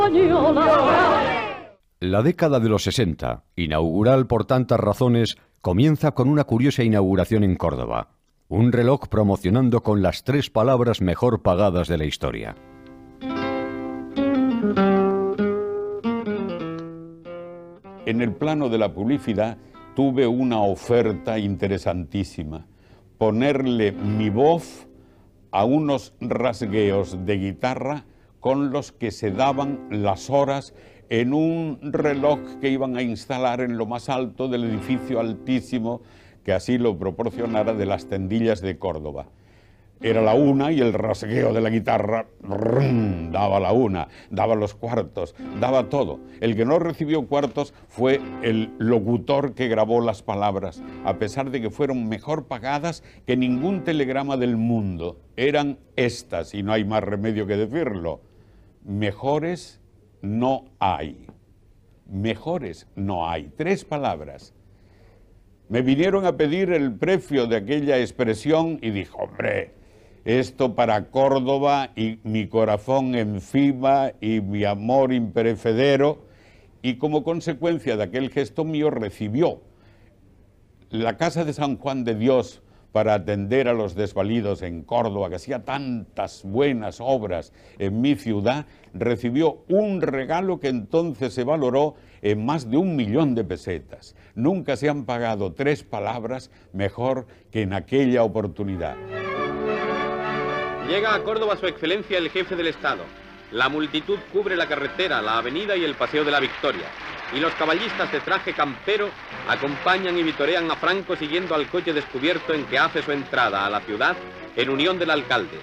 La década de los 60, inaugural por tantas razones, comienza con una curiosa inauguración en Córdoba. Un reloj promocionando con las 3 palabras mejor pagadas de la historia. En el plano de la publicidad tuve una oferta interesantísima. Ponerle mi voz a unos rasgueos de guitarra con los que se daban las horas en un reloj que iban a instalar en lo más alto del edificio altísimo que así lo proporcionara de las Tendillas de Córdoba. Era la 1 y el rasgueo de la guitarra daba la 1, daba los cuartos, daba todo. El que no recibió cuartos fue el locutor que grabó las palabras, a pesar de que fueron mejor pagadas que ningún telegrama del mundo. Eran estas, y no hay más remedio que decirlo. Mejores no hay. Mejores no hay. 3 palabras. Me vinieron a pedir el precio de aquella expresión y dijo, hombre, esto para Córdoba y mi corazón encima y mi amor imperecedero. Y como consecuencia de aquel gesto mío recibió la Casa de San Juan de Dios para atender a los desvalidos en Córdoba, que hacía tantas buenas obras en mi ciudad, recibió un regalo que entonces se valoró en más de 1 millón de pesetas. Nunca se han pagado 3 palabras mejor que en aquella oportunidad. Llega a Córdoba su excelencia el jefe del Estado. La multitud cubre la carretera, la avenida y el Paseo de la Victoria. Y los caballistas de traje campero acompañan y vitorean a Franco siguiendo al coche descubierto en que hace su entrada a la ciudad en unión del alcalde.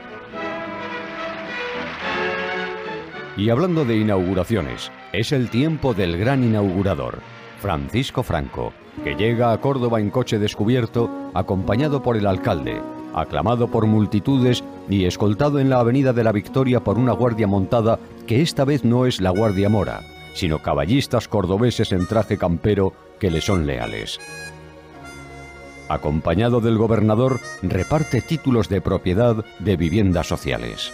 Y hablando de inauguraciones, es el tiempo del gran inaugurador, Francisco Franco, que llega a Córdoba en coche descubierto, acompañado por el alcalde, aclamado por multitudes y escoltado en la avenida de la Victoria por una guardia montada que esta vez no es la Guardia Mora, sino caballistas cordobeses en traje campero que le son leales. Acompañado del gobernador, reparte títulos de propiedad de viviendas sociales.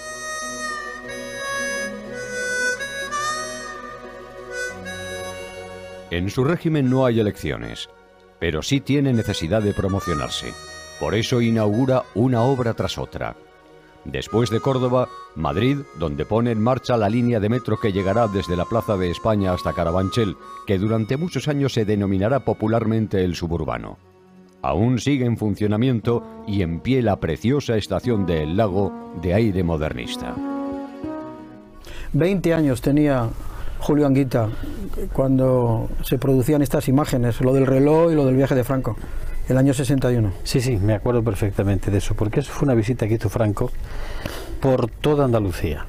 En su régimen no hay elecciones, pero sí tiene necesidad de promocionarse. Por eso inaugura una obra tras otra. Después de Córdoba, Madrid, donde pone en marcha la línea de metro que llegará desde la Plaza de España hasta Carabanchel, que durante muchos años se denominará popularmente el suburbano. Aún sigue en funcionamiento y en pie la preciosa estación de El Lago de aire modernista. 20 años tenía Julio Anguita cuando se producían estas imágenes, lo del reloj y lo del viaje de Franco. El año 61. Sí, me acuerdo perfectamente de eso, porque eso fue una visita que hizo Franco por toda Andalucía.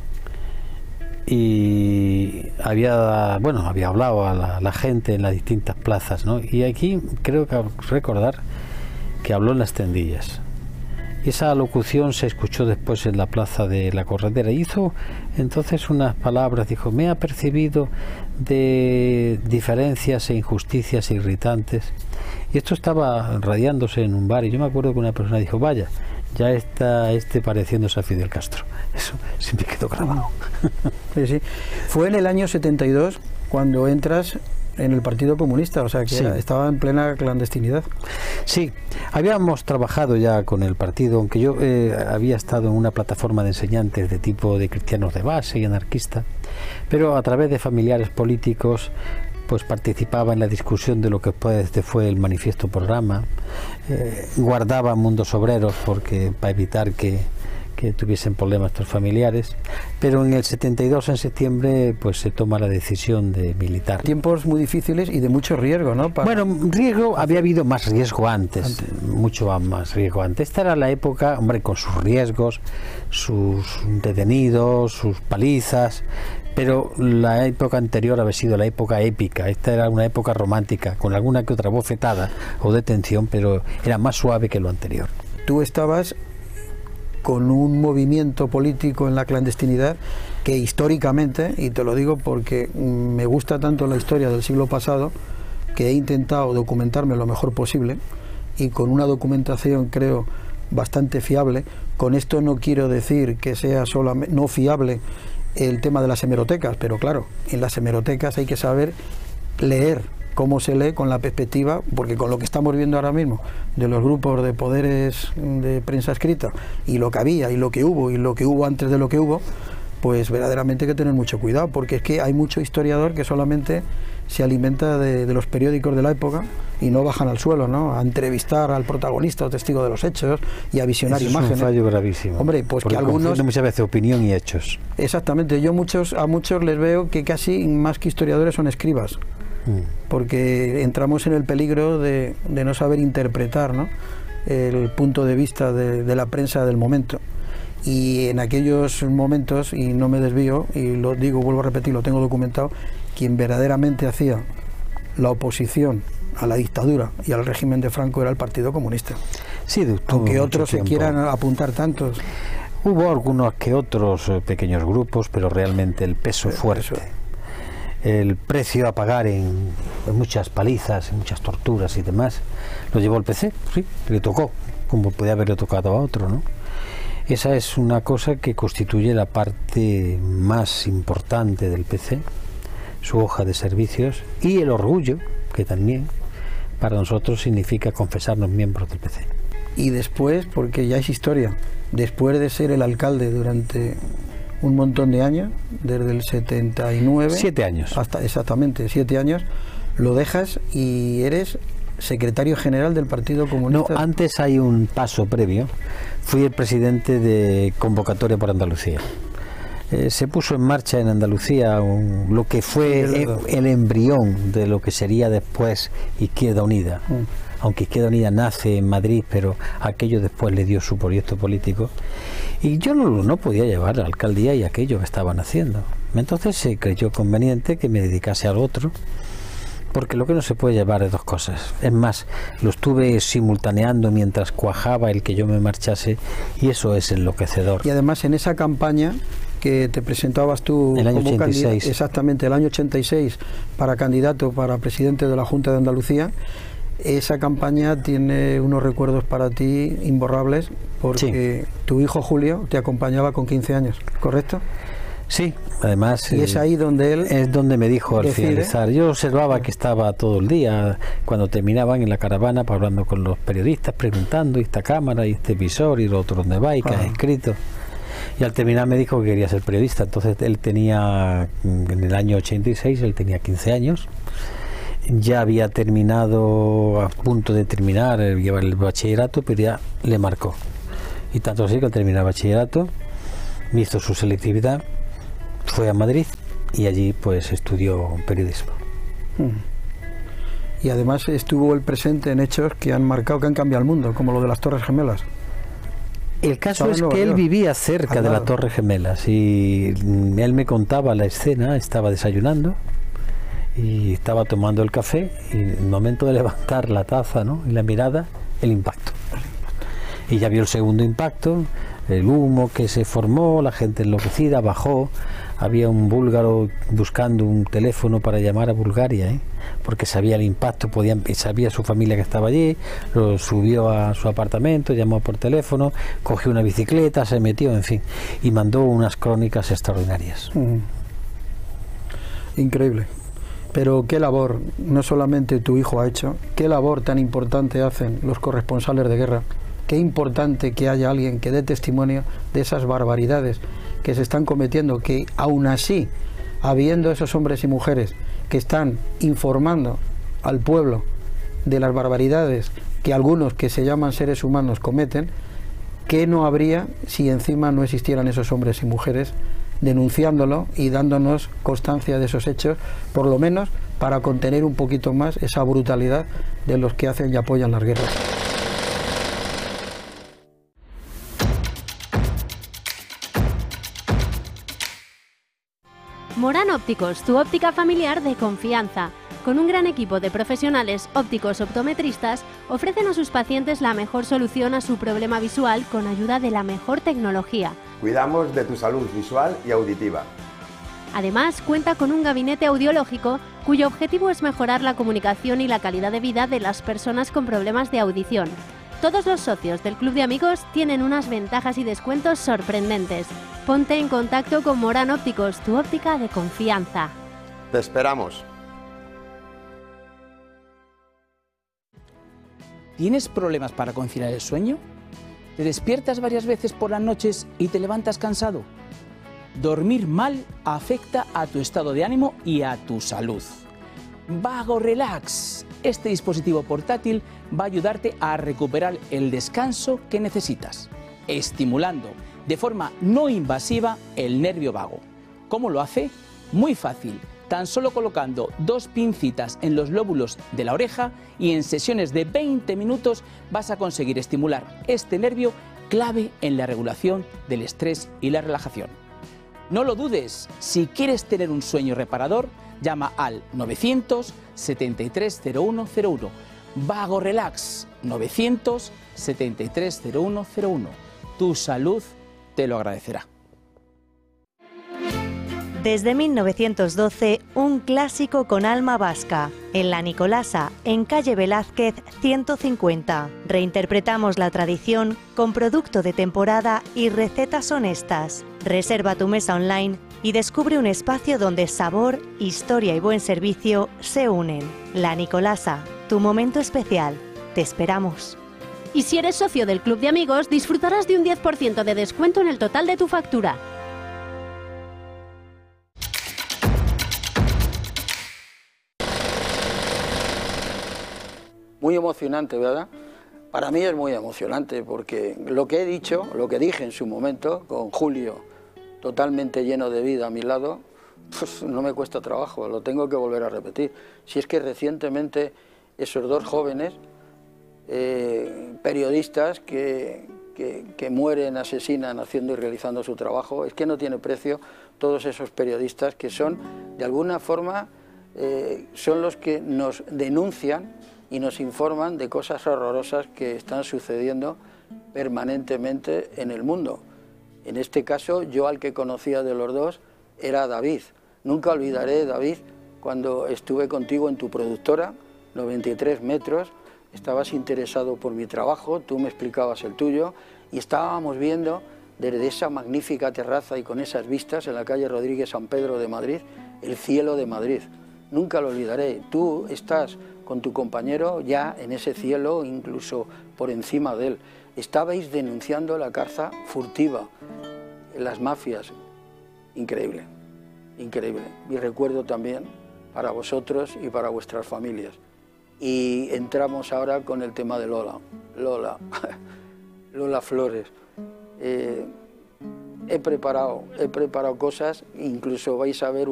Y había hablado a la gente en las distintas plazas, ¿no? Y aquí creo que recordar que habló en las Tendillas. Y esa locución se escuchó después en la plaza de la Corredera. Hizo entonces unas palabras, dijo, me ha percibido de diferencias e injusticias irritantes. Y esto estaba radiándose en un bar y yo me acuerdo que una persona dijo, vaya, ya está pareciéndose a Fidel Castro. Eso sí me quedó grabado. Sí. Fue en el año 72 cuando entras en el Partido Comunista, o sea que sí, estaba en plena clandestinidad. Sí, habíamos trabajado ya con el partido, aunque yo había estado en una plataforma de enseñantes de tipo de cristianos de base y anarquista, pero a través de familiares políticos pues participaba en la discusión de lo que después fue el manifiesto programa, guardaba mundos obreros para evitar que tuviesen problemas estos familiares, pero en el 72 en septiembre pues se toma la decisión de militar. Tiempos muy difíciles y de mucho riesgo, ¿no? Bueno, riesgo, había habido más riesgo antes, mucho más riesgo antes. Esta era la época, hombre, con sus riesgos, sus detenidos, sus palizas, pero la época anterior había sido la época épica. Esta era una época romántica, con alguna que otra bofetada o detención, pero era más suave que lo anterior. Tú estabas con un movimiento político en la clandestinidad que históricamente, y te lo digo porque me gusta tanto la historia del siglo pasado, que he intentado documentarme lo mejor posible y con una documentación creo bastante fiable. Con esto no quiero decir que sea solamente no fiable el tema de las hemerotecas, pero claro, en las hemerotecas hay que saber leer cómo se lee con la perspectiva, porque con lo que estamos viendo ahora mismo de los grupos de poderes de prensa escrita y lo que había y lo que hubo antes de lo que hubo, pues verdaderamente hay que tener mucho cuidado, porque es que hay mucho historiador que solamente se alimenta de los periódicos de la época y no bajan al suelo, ¿no?, a entrevistar al protagonista o testigo de los hechos y a visionar imágenes. Es un fallo gravísimo. Hombre, pues porque que algunos... muchas veces opinión y hechos. Exactamente, yo a muchos les veo que casi más que historiadores son escribas, porque entramos en el peligro de no saber interpretar, ¿no?, el punto de vista de la prensa del momento. Y en aquellos momentos, y no me desvío, y lo digo, vuelvo a repetir, lo tengo documentado, quien verdaderamente hacía la oposición a la dictadura y al régimen de Franco era el Partido Comunista. Sí, aunque otros se quieran apuntar tantos. Hubo algunos que otros pequeños grupos, pero realmente el peso fuerte, el precio a pagar en muchas palizas, en muchas torturas y demás, lo llevó el PC, sí, le tocó, como podía haberle tocado a otro, ¿no? Esa es una cosa que constituye la parte más importante del PC, su hoja de servicios y el orgullo, que también para nosotros significa confesarnos miembros del PC. Y después, porque ya es historia, después de ser el alcalde durante un montón de años, desde el 79... 7 años. Hasta, exactamente, 7 años, lo dejas y eres secretario general del Partido Comunista. No, antes hay un paso previo. Fui el presidente de Convocatoria por Andalucía. Se puso en marcha en Andalucía lo que fue el embrión de lo que sería después Izquierda Unida. Aunque Izquierda Unida nace en Madrid, pero aquello después le dio su proyecto político. Y yo no podía llevar la alcaldía y aquello que estaban haciendo. Entonces se creyó conveniente que me dedicase al otro, porque lo que no se puede llevar es dos cosas. Es más, lo estuve simultaneando mientras cuajaba el que yo me marchase, y eso es enloquecedor. Y además en esa campaña que te presentabas tú el año como 86. Exactamente, el año 86, para candidato para presidente de la Junta de Andalucía, esa campaña tiene unos recuerdos para ti imborrables, porque sí, tu hijo Julio te acompañaba con 15 años, ¿correcto? Sí, además... Y es ahí donde él... Es donde me dijo al finalizar. Yo observaba que estaba todo el día, cuando terminaban en la caravana, hablando con los periodistas, preguntando, y esta cámara, y este visor, y lo otro donde va, y qué has escrito. Y al terminar me dijo que quería ser periodista. Entonces él tenía, en el año 86, él tenía 15 años. Ya había terminado, a punto de terminar, llevar el bachillerato, pero ya le marcó. Y tanto así que al terminar el bachillerato, hizo su selectividad, fue a Madrid y allí pues estudió periodismo. Y además estuvo el presente en hechos que han marcado, que han cambiado el mundo, como lo de las Torres Gemelas. El caso es que él vivía cerca de las Torres Gemelas y él me contaba la escena. Estaba desayunando y estaba tomando el café, y en el momento de levantar la taza, ¿no?, y la mirada, el impacto. Y ya vio el segundo impacto, el humo que se formó, la gente enloquecida, bajó. Había un búlgaro buscando un teléfono para llamar a Bulgaria, porque sabía el impacto, sabía su familia que estaba allí, lo subió a su apartamento, llamó por teléfono, cogió una bicicleta, se metió, en fin, y mandó unas crónicas extraordinarias. Increíble. Pero qué labor, no solamente tu hijo ha hecho, qué labor tan importante hacen los corresponsales de guerra. Qué importante que haya alguien que dé testimonio de esas barbaridades que se están cometiendo, que aún así, habiendo esos hombres y mujeres que están informando al pueblo de las barbaridades que algunos que se llaman seres humanos cometen, ¿qué no habría si encima no existieran esos hombres y mujeres denunciándolo y dándonos constancia de esos hechos, por lo menos para contener un poquito más esa brutalidad de los que hacen y apoyan las guerras? Morán Ópticos, tu óptica familiar de confianza. Con un gran equipo de profesionales ópticos optometristas, ofrecen a sus pacientes la mejor solución a su problema visual con ayuda de la mejor tecnología. Cuidamos de tu salud visual y auditiva. Además, cuenta con un gabinete audiológico cuyo objetivo es mejorar la comunicación y la calidad de vida de las personas con problemas de audición. Todos los socios del Club de Amigos tienen unas ventajas y descuentos sorprendentes. Ponte en contacto con Morán Ópticos, tu óptica de confianza. Te esperamos. ¿Tienes problemas para conciliar el sueño? ¿Te despiertas varias veces por las noches y te levantas cansado? Dormir mal afecta a tu estado de ánimo y a tu salud. Vago Relax. Este dispositivo portátil va a ayudarte a recuperar el descanso que necesitas, estimulando de forma no invasiva el nervio vago. ¿Cómo lo hace? Muy fácil, tan solo colocando 2 pincitas en los lóbulos de la oreja y en sesiones de 20 minutos vas a conseguir estimular este nervio clave en la regulación del estrés y la relajación. No lo dudes, si quieres tener un sueño reparador, llama al 973-0101. Vago Relax, 973-0101. Tu salud te lo agradecerá. Desde 1912, un clásico con alma vasca. En La Nicolasa, en calle Velázquez 150. Reinterpretamos la tradición con producto de temporada y recetas honestas. Reserva tu mesa online y descubre un espacio donde sabor, historia y buen servicio se unen. La Nicolasa, tu momento especial. Te esperamos. Y si eres socio del Club de Amigos, disfrutarás de un 10% de descuento en el total de tu factura. Muy emocionante, ¿verdad? Para mí es muy emocionante porque lo que he dicho, lo que dije en su momento, con Julio totalmente lleno de vida a mi lado, pues no me cuesta trabajo, lo tengo que volver a repetir. Si es que recientemente esos 2 jóvenes periodistas que mueren, asesinan haciendo y realizando su trabajo, es que no tiene precio todos esos periodistas que son, de alguna forma, son los que nos denuncian y nos informan de cosas horrorosas que están sucediendo permanentemente en el mundo. En este caso, yo al que conocía de los 2 era David. Nunca olvidaré, David, cuando estuve contigo en tu productora, 93 metros, estabas interesado por mi trabajo, tú me explicabas el tuyo, y estábamos viendo desde esa magnífica terraza y con esas vistas en la calle Rodríguez San Pedro de Madrid, el cielo de Madrid. Nunca lo olvidaré. Tú estás con tu compañero ya en ese cielo, incluso por encima de él. Estabais denunciando la caza furtiva, las mafias. Increíble, increíble. Mi recuerdo también para vosotros y para vuestras familias. Y entramos ahora con el tema de Lola. Lola Flores. He preparado cosas, incluso vais a ver